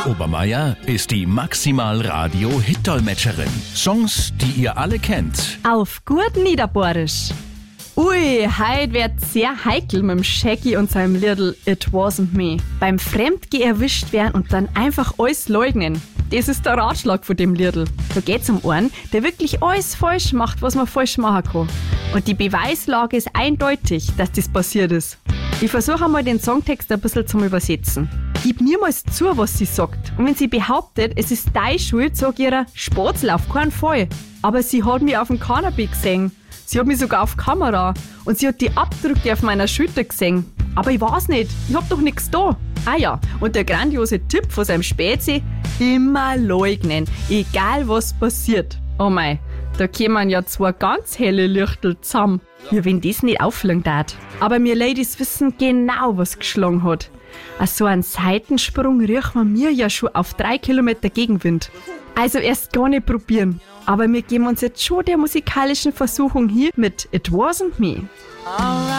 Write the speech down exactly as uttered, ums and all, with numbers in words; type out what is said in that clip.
Obermeier ist die Maximal-Radio-Hit-Dolmetscherin. Songs, die ihr alle kennt. Auf gut Niederbohrisch. Ui, heute wird's sehr heikel mit dem Shaggy und seinem Liedl It Wasn't Me. Beim Fremdgehen erwischt werden und dann einfach alles leugnen. Das ist der Ratschlag von dem Liedl. Da geht's um einen, der wirklich alles falsch macht, was man falsch machen kann. Und die Beweislage ist eindeutig, dass das passiert ist. Ich versuche einmal den Songtext ein bisschen zum Übersetzen. Gib niemals zu, was sie sagt. Und wenn sie behauptet, es ist deine Schuld, sag ich ihr, Spatzel, auf keinen Fall. Aber sie hat mich auf dem Kanapee gesehen. Sie hat mich sogar auf Kamera. Und sie hat die Abdrücke auf meiner Schulter gesehen. Aber ich weiß nicht, ich hab doch nichts da. Ah ja, und der grandiose Tipp von seinem Spezi: immer leugnen, egal was passiert. Oh mei, da kämen ja zwei ganz helle Lichtel zusammen. Ja, wenn das nicht auffliegen darf. Aber wir Ladies wissen genau, was geschlagen hat. Ach, so einen Seitensprung riechen wir mir ja schon auf drei Kilometer Gegenwind. Also erst gar nicht probieren. Aber wir geben uns jetzt schon der musikalischen Versuchung hier mit It Wasn't Me.